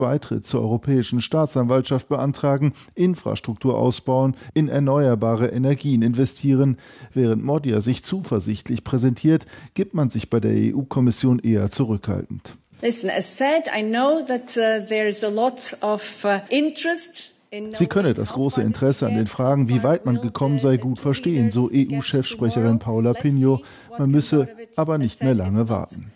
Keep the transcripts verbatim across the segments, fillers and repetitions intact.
Beitritt zur Europäischen Staatsanwaltschaft beantragen, Infrastruktur ausbauen, in erneuerbare Energien investieren. Während Modi sich zuversichtlich präsentiert, gibt man sich bei der E U-Kommission eher zurückhaltend. Listen, as said, I know that uh, there is a lot of uh, interest. Sie könne das große Interesse an den Fragen, wie weit man gekommen sei, gut verstehen, so E U-Chefsprecherin Paula Pinho. Man müsse aber nicht mehr lange warten.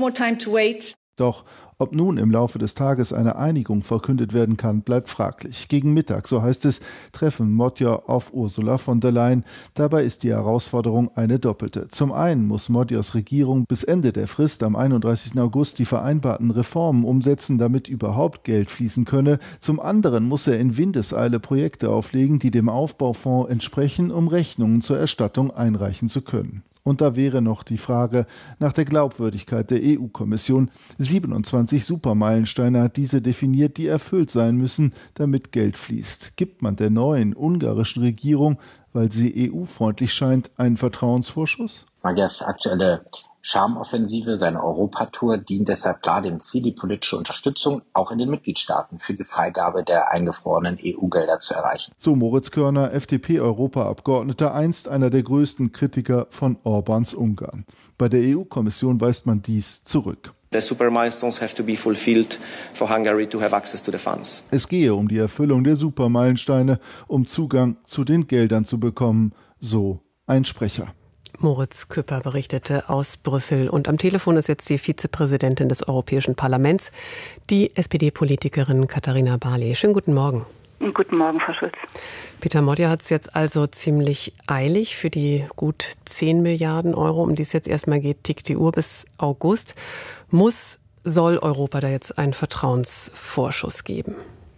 Doch ob nun im Laufe des Tages eine Einigung verkündet werden kann, bleibt fraglich. Gegen Mittag, so heißt es, treffen Motja auf Ursula von der Leyen. Dabei ist die Herausforderung eine doppelte. Zum einen muss Motjas Regierung bis Ende der Frist am einunddreißigsten August die vereinbarten Reformen umsetzen, damit überhaupt Geld fließen könne. Zum anderen muss er in Windeseile Projekte auflegen, die dem Aufbaufonds entsprechen, um Rechnungen zur Erstattung einreichen zu können. Und da wäre noch die Frage nach der Glaubwürdigkeit der E U-Kommission. siebenundzwanzig Supermeilensteine hat diese definiert, die erfüllt sein müssen, damit Geld fließt. Gibt man der neuen ungarischen Regierung, weil sie E U-freundlich scheint, einen Vertrauensvorschuss? Magyars aktuelle Charmoffensive, seine Europatour, dient deshalb klar dem Ziel, die politische Unterstützung auch in den Mitgliedstaaten für die Freigabe der eingefrorenen E U-Gelder zu erreichen. So Moritz Körner, F D P-Europaabgeordneter, einst einer der größten Kritiker von Orbáns Ungarn. Bei der E U-Kommission weist man dies zurück. The super milestones have to be fulfilled for Hungary to have access to the funds. Es gehe um die Erfüllung der Supermeilensteine, um Zugang zu den Geldern zu bekommen, so ein Sprecher. Moritz Küpper berichtete aus Brüssel. Und am Telefon ist jetzt die Vizepräsidentin des Europäischen Parlaments, die S P D-Politikerin Katharina Barley. Schönen guten Morgen. Guten Morgen, Frau Schulz. Peter Motja hat es jetzt also ziemlich eilig. Für die gut zehn Milliarden Euro, um die es jetzt erstmal geht, tickt die Uhr bis August. Muss, soll Europa da jetzt einen Vertrauensvorschuss geben?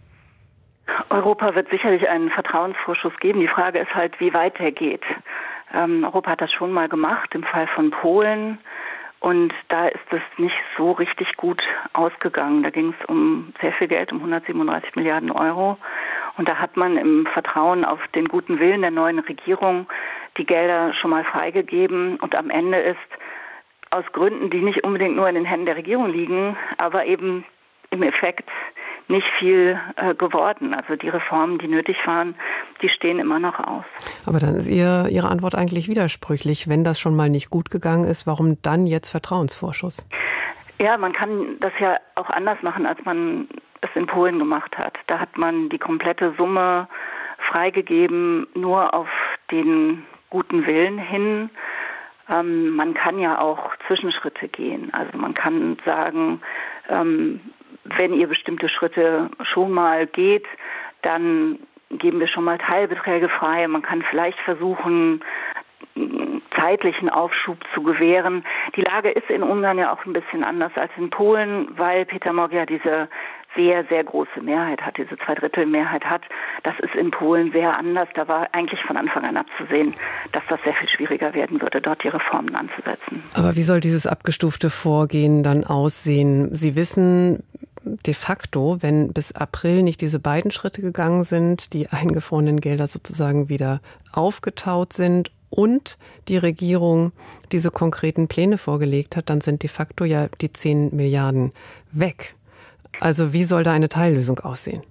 Europa wird sicherlich einen Vertrauensvorschuss geben. Die Frage ist halt, wie weit er geht. Ähm, Europa hat das schon mal gemacht, im Fall von Polen. Und da ist es nicht so richtig gut ausgegangen. Da ging es um sehr viel Geld, um hundertsiebenunddreißig Milliarden Euro. Und da hat man im Vertrauen auf den guten Willen der neuen Regierung die Gelder schon mal freigegeben. Und am Ende ist aus Gründen, die nicht unbedingt nur in den Händen der Regierung liegen, aber eben im Effekt nicht viel äh, geworden. Also die Reformen, die nötig waren, die stehen immer noch aus. Aber dann ist ihr, Ihre Antwort eigentlich widersprüchlich. Wenn das schon mal nicht gut gegangen ist, warum dann jetzt Vertrauensvorschuss? Ja, man kann das ja auch anders machen, als man es in Polen gemacht hat. Da hat man die komplette Summe freigegeben, nur auf den guten Willen hin. Ähm, man kann ja auch Zwischenschritte gehen. Also man kann sagen, ähm, wenn ihr bestimmte Schritte schon mal geht, dann geben wir schon mal Teilbeträge frei. Man kann vielleicht versuchen, zeitlichen Aufschub zu gewähren. Die Lage ist in Ungarn ja auch ein bisschen anders als in Polen, weil Peter Motja diese sehr, sehr große Mehrheit hat, diese Zweidrittelmehrheit hat. Das ist in Polen sehr anders. Da war eigentlich von Anfang an abzusehen, dass das sehr viel schwieriger werden würde, dort die Reformen anzusetzen. Aber wie soll dieses abgestufte Vorgehen dann aussehen? Sie wissen de facto, wenn bis April nicht diese beiden Schritte gegangen sind, die eingefrorenen Gelder sozusagen wieder aufgetaut sind und die Regierung diese konkreten Pläne vorgelegt hat, dann sind de facto ja die zehn Milliarden weg. Also wie soll da eine Teillösung aussehen?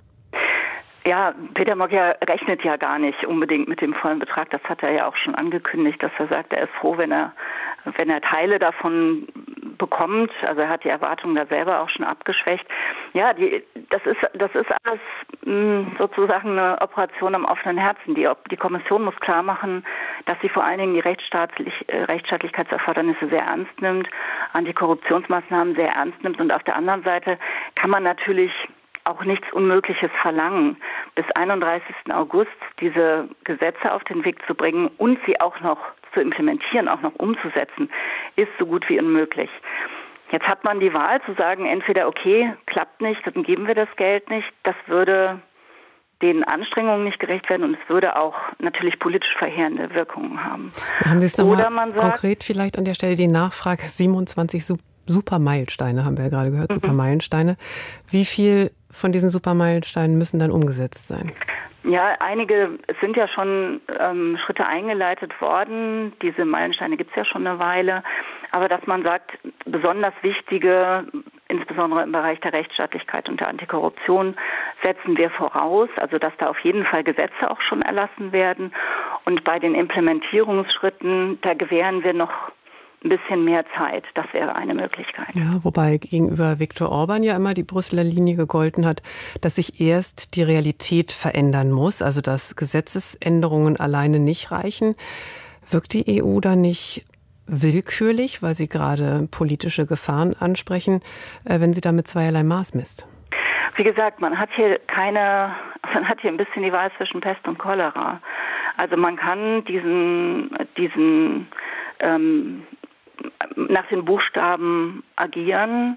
Ja, Peter Motja rechnet ja gar nicht unbedingt mit dem vollen Betrag. Das hat er ja auch schon angekündigt, dass er sagt, er ist froh, wenn er, wenn er Teile davon bekommt. Also er hat die Erwartungen da selber auch schon abgeschwächt. Ja, die, das ist, das ist alles mh, sozusagen eine Operation am offenen Herzen. Die, die Kommission muss klar machen, dass sie vor allen Dingen die Rechtsstaatlich, äh, Rechtsstaatlichkeitserfordernisse sehr ernst nimmt, Antikorruptionsmaßnahmen sehr ernst nimmt. Und auf der anderen Seite kann man natürlich auch nichts Unmögliches verlangen, bis einunddreißigsten August diese Gesetze auf den Weg zu bringen und sie auch noch zu implementieren, auch noch umzusetzen, ist so gut wie unmöglich. Jetzt hat man die Wahl zu sagen, entweder okay, klappt nicht, dann geben wir das Geld nicht. Das würde den Anstrengungen nicht gerecht werden und es würde auch natürlich politisch verheerende Wirkungen haben. Machen Sie es nochmal konkret vielleicht an der Stelle die Nachfrage, siebenundzwanzig Supermeilensteine haben wir ja gerade gehört, mhm. Supermeilensteine. Wie viel von diesen Supermeilensteinen müssen dann umgesetzt sein? Ja, einige, es sind ja schon ähm, Schritte eingeleitet worden. Diese Meilensteine gibt es ja schon eine Weile. Aber dass man sagt, besonders wichtige insbesondere im Bereich der Rechtsstaatlichkeit und der Antikorruption, setzen wir voraus, also dass da auf jeden Fall Gesetze auch schon erlassen werden. Und bei den Implementierungsschritten, da gewähren wir noch ein bisschen mehr Zeit. Das wäre eine Möglichkeit. Ja, wobei gegenüber Viktor Orban ja immer die Brüsseler Linie gegolten hat, dass sich erst die Realität verändern muss, also dass Gesetzesänderungen alleine nicht reichen. Wirkt die E U da nicht willkürlich, weil Sie gerade politische Gefahren ansprechen, wenn sie da mit zweierlei Maß misst? Wie gesagt, man hat hier keine, man hat hier ein bisschen die Wahl zwischen Pest und Cholera. Also man kann diesen, diesen ähm, nach den Buchstaben agieren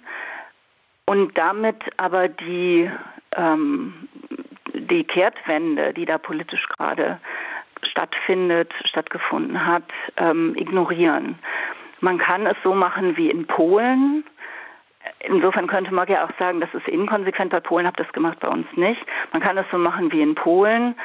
und damit aber die, ähm, die Kehrtwende, die da politisch gerade stattfindet, stattgefunden hat, ähm, ignorieren. Man kann es so machen wie in Polen. Insofern könnte man ja auch sagen, das ist inkonsequent, weil Polen hat das gemacht, bei uns nicht. Man kann es so machen wie in Polen,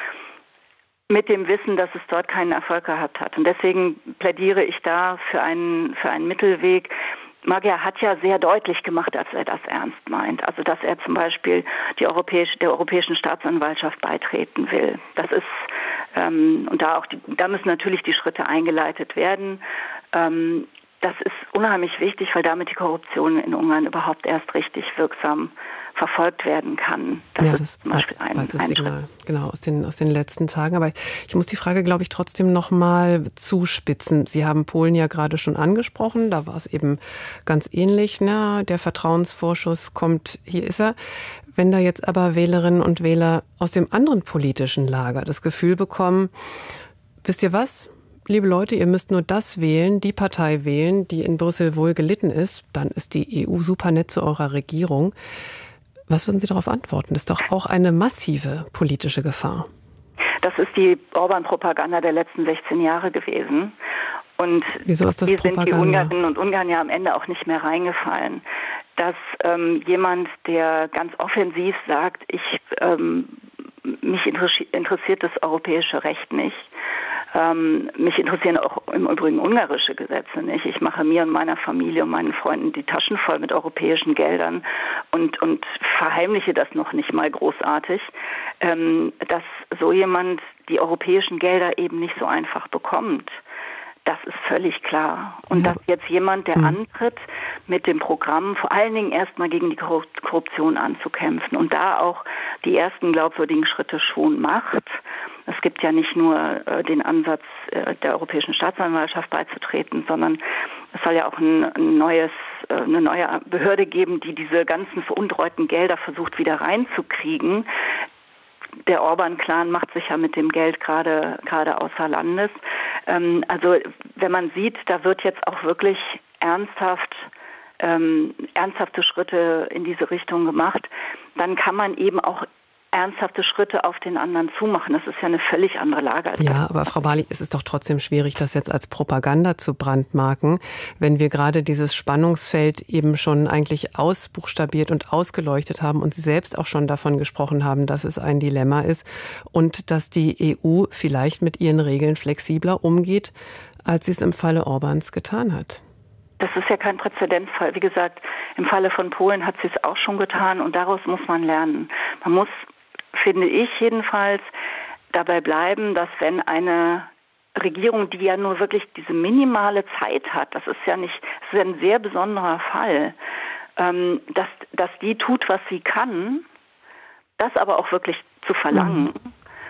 mit dem Wissen, dass es dort keinen Erfolg gehabt hat. Und deswegen plädiere ich da für einen, für einen Mittelweg. Magyar hat ja sehr deutlich gemacht, dass er das ernst meint. Also, dass er zum Beispiel die europäische, der Europäischen Staatsanwaltschaft beitreten will. Das ist, ähm, und da auch, die, da müssen natürlich die Schritte eingeleitet werden. Ähm, das ist unheimlich wichtig, weil damit die Korruption in Ungarn überhaupt erst richtig wirksam verfolgt werden kann. Das ja, ist das zum Beispiel ein, das ein Signal, genau, aus den, aus den letzten Tagen. Aber ich muss die Frage, glaube ich, trotzdem noch mal zuspitzen. Sie haben Polen ja gerade schon angesprochen. Da war es eben ganz ähnlich. Na, der Vertrauensvorschuss kommt, hier ist er. Wenn da jetzt aber Wählerinnen und Wähler aus dem anderen politischen Lager das Gefühl bekommen, wisst ihr was? Liebe Leute, ihr müsst nur das wählen, die Partei wählen, die in Brüssel wohl gelitten ist, dann ist die E U super nett zu eurer Regierung. Was würden Sie darauf antworten? Das ist doch auch eine massive politische Gefahr. Das ist die Orban-Propaganda der letzten sechzehn Jahre gewesen. Und wieso ist das hier Propaganda? Sind die Ungarinnen und Ungarn ja am Ende auch nicht mehr reingefallen. Dass ähm, jemand, der ganz offensiv sagt, ich ähm, mich interessiert das europäische Recht nicht. Ähm, mich interessieren auch im Übrigen ungarische Gesetze nicht. Ich mache mir und meiner Familie und meinen Freunden die Taschen voll mit europäischen Geldern und, und verheimliche das noch nicht mal großartig, ähm, dass so jemand die europäischen Gelder eben nicht so einfach bekommt. Das ist völlig klar. Und ja. dass jetzt jemand, der mhm. antritt, mit dem Programm vor allen Dingen erstmal gegen die Korruption anzukämpfen und da auch die ersten glaubwürdigen Schritte schon macht. Es gibt ja nicht nur äh, den Ansatz, äh, der Europäischen Staatsanwaltschaft beizutreten, sondern es soll ja auch ein, ein neues, äh, eine neue Behörde geben, die diese ganzen veruntreuten Gelder versucht wieder reinzukriegen. Der Orban-Clan macht sich ja mit dem Geld gerade gerade außer Landes. Ähm, also wenn man sieht, da wird jetzt auch wirklich ernsthaft ähm, ernsthafte Schritte in diese Richtung gemacht, dann kann man eben auch ernsthafte Schritte auf den anderen zumachen. Das ist ja eine völlig andere Lage. Als ja, aber Frau Barley, es ist doch trotzdem schwierig, das jetzt als Propaganda zu brandmarken, wenn wir gerade dieses Spannungsfeld eben schon eigentlich ausbuchstabiert und ausgeleuchtet haben und Sie selbst auch schon davon gesprochen haben, dass es ein Dilemma ist und dass die E U vielleicht mit ihren Regeln flexibler umgeht, als sie es im Falle Orbans getan hat. Das ist ja kein Präzedenzfall. Wie gesagt, im Falle von Polen hat sie es auch schon getan und daraus muss man lernen. Man muss, finde ich jedenfalls, dabei bleiben, dass wenn eine Regierung, die ja nur wirklich diese minimale Zeit hat, das ist ja nicht, das ist ein sehr besonderer Fall, ähm, dass, dass die tut, was sie kann, das aber auch wirklich zu verlangen. Mhm.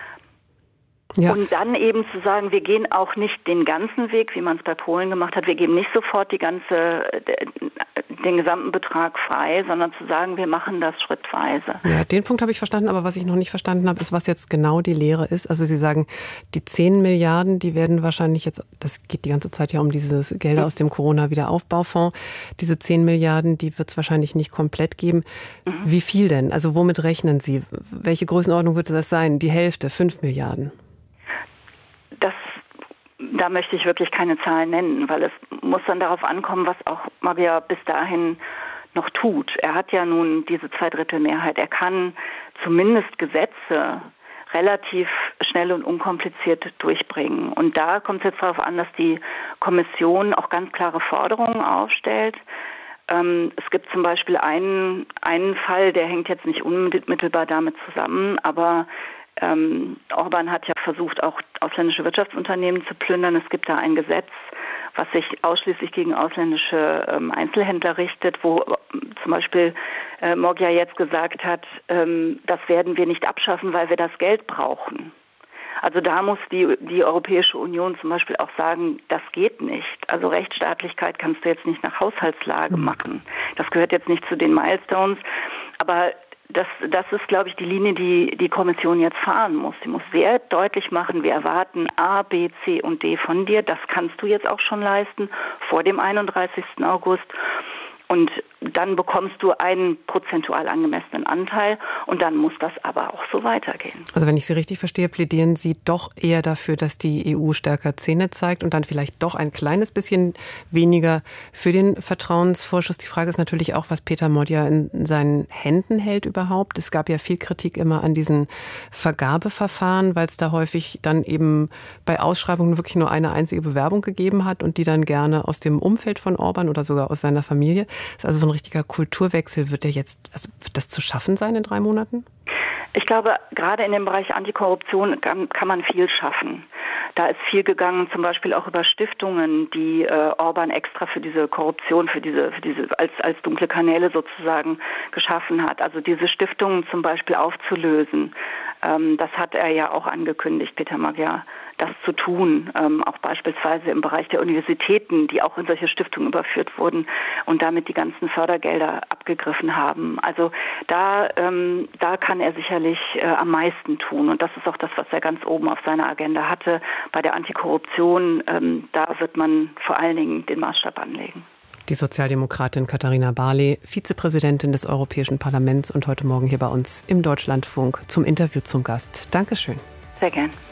Ja. Und dann eben zu sagen, wir gehen auch nicht den ganzen Weg, wie man es bei Polen gemacht hat, wir geben nicht sofort die ganze, den gesamten Betrag frei, sondern zu sagen, wir machen das schrittweise. Ja, den Punkt habe ich verstanden, aber was ich noch nicht verstanden habe, ist, was jetzt genau die Lehre ist. Also Sie sagen, die zehn Milliarden, die werden wahrscheinlich jetzt, das geht die ganze Zeit ja um diese Gelder aus dem Corona-Wiederaufbaufonds, diese zehn Milliarden, die wird es wahrscheinlich nicht komplett geben. Mhm. Wie viel denn? Also womit rechnen Sie? Welche Größenordnung wird das sein? Die Hälfte, fünf Milliarden? Das, da möchte ich wirklich keine Zahlen nennen, weil es muss dann darauf ankommen, was auch Magyar bis dahin noch tut. Er hat ja nun diese Zweidrittelmehrheit. Er kann zumindest Gesetze relativ schnell und unkompliziert durchbringen. Und da kommt es jetzt darauf an, dass die Kommission auch ganz klare Forderungen aufstellt. Ähm, es gibt zum Beispiel einen, einen Fall, der hängt jetzt nicht unmittelbar damit zusammen, aber ähm, Orban hat ja versucht, auch ausländische Wirtschaftsunternehmen zu plündern. Es gibt da ein Gesetz, was sich ausschließlich gegen ausländische ähm, Einzelhändler richtet, wo äh, zum Beispiel äh, Moggia jetzt gesagt hat, ähm, das werden wir nicht abschaffen, weil wir das Geld brauchen. Also da muss die, die Europäische Union zum Beispiel auch sagen, das geht nicht. Also Rechtsstaatlichkeit kannst du jetzt nicht nach Haushaltslage machen. Das gehört jetzt nicht zu den Milestones. Aber das, das ist, glaube ich, die Linie, die die Kommission jetzt fahren muss. Sie muss sehr deutlich machen, wir erwarten A, B, C und D von dir. Das kannst du jetzt auch schon leisten vor dem einunddreißigsten August. Und dann bekommst du einen prozentual angemessenen Anteil und dann muss das aber auch so weitergehen. Also wenn ich Sie richtig verstehe, plädieren Sie doch eher dafür, dass die E U stärker Zähne zeigt und dann vielleicht doch ein kleines bisschen weniger für den Vertrauensvorschuss. Die Frage ist natürlich auch, was Peter Moggia in seinen Händen hält überhaupt. Es gab ja viel Kritik immer an diesen Vergabeverfahren, weil es da häufig dann eben bei Ausschreibungen wirklich nur eine einzige Bewerbung gegeben hat und die dann gerne aus dem Umfeld von Orban oder sogar aus seiner Familie. Das ist also so ein richtiger Kulturwechsel. Wird der jetzt, also wird das zu schaffen sein in drei Monaten? Ich glaube, gerade in dem Bereich Antikorruption kann, kann man viel schaffen. Da ist viel gegangen, zum Beispiel auch über Stiftungen, die äh, Orban extra für diese Korruption, für diese, für diese als, als dunkle Kanäle sozusagen geschaffen hat. Also diese Stiftungen zum Beispiel aufzulösen. Ähm, das hat er ja auch angekündigt, Peter Moggia, das zu tun. Ähm, auch beispielsweise im Bereich der Universitäten, die auch in solche Stiftungen überführt wurden und damit die ganzen Fördergelder abgegriffen haben. Also da, ähm, da kann er sicherlich äh, am meisten tun. Und das ist auch das, was er ganz oben auf seiner Agenda hatte. Bei der Antikorruption, ähm, da wird man vor allen Dingen den Maßstab anlegen. Die Sozialdemokratin Katharina Barley, Vizepräsidentin des Europäischen Parlaments und heute Morgen hier bei uns im Deutschlandfunk zum Interview zum Gast. Dankeschön. Sehr gern.